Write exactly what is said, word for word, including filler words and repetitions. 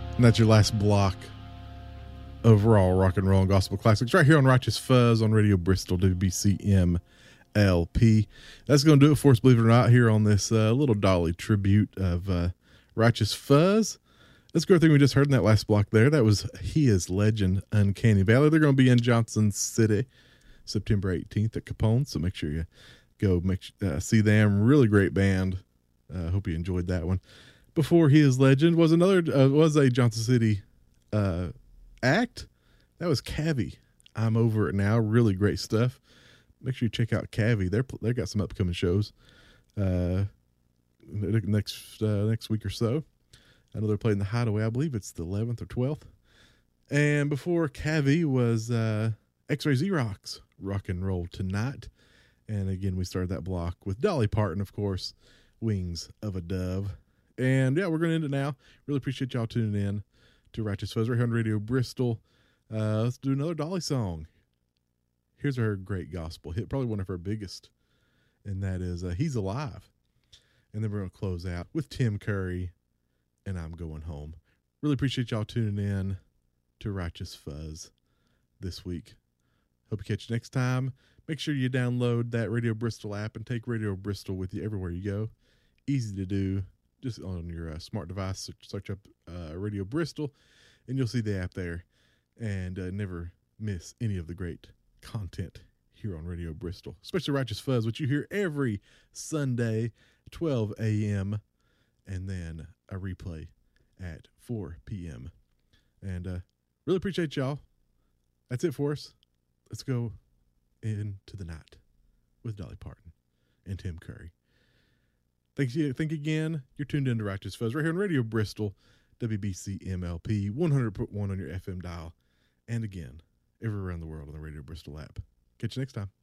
And that's your last block of Raw Rock and Roll and Gospel Classics right here on Righteous Fuzz on Radio Bristol, W B C M L P. That's going to do it for us, believe it or not, here on this uh, little Dolly tribute of uh, Righteous Fuzz. That's a great thing we just heard in that last block there. That was He Is Legend, Uncanny Valley. They're going to be in Johnson City September eighteenth at Capone, so make sure you go make uh, see them. Really great band. I uh, hope you enjoyed that one. Before He Is Legend was another uh, was a Johnson City uh, act. That was Cavi. I'm Over It Now. Really great stuff. Make sure you check out Cavi. They're they got some upcoming shows uh, next uh, next week or so. I know they're playing the Hideaway. I believe it's the eleventh or twelfth. And before Cavi was uh, X-Ray Xerox, Rock and Roll Tonight. And again, we started that block with Dolly Parton, of course, Wings of a Dove. And yeah, we're going to end it now. Really appreciate y'all tuning in to Righteous Fuzz right here on Radio Bristol. Uh, let's do another Dolly song. Here's her great gospel hit, probably one of her biggest, and that is uh, He's Alive. And then we're going to close out with Tim Curry and I'm Going Home. Really appreciate y'all tuning in to Righteous Fuzz this week. Hope you catch you next time. Make sure you download that Radio Bristol app and take Radio Bristol with you everywhere you go. Easy to do. Just on your uh, smart device, search, search up uh, Radio Bristol, and you'll see the app there. And uh, never miss any of the great content here on Radio Bristol, especially Righteous Fuzz, which you hear every Sunday, twelve a.m., and then a replay at four p.m. And uh, really appreciate y'all. That's it for us. Let's go into the night with Dolly Parton and Tim Curry. Thank you. Thank you again. You're tuned in to Righteous Fuzz right here on Radio Bristol, W B C M L P, one hundred point one on your F M dial. And again, everywhere around the world on the Radio Bristol app. Catch you next time.